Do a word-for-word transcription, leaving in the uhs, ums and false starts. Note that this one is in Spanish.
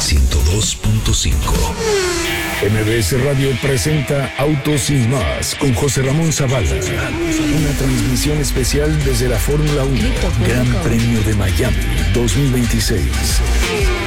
ciento dos punto cinco. M B S Radio presenta Autos sin Más con José Ramón Zavala. Una transmisión especial desde la Fórmula uno, Gran Premio de Miami dos mil veintiséis.